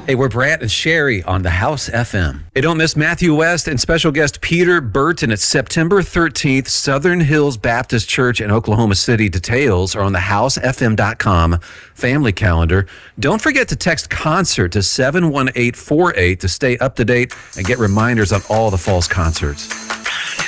Hey, we're Brant and Sherry on the House FM. Hey, don't miss Matthew West and special guest Peter Burton. It's September 13th, Southern Hills Baptist Church in Oklahoma City. Details are on the housefm.com family calendar. Don't forget to text concert to 71848 to stay up to date and get reminders on all the fall's concerts.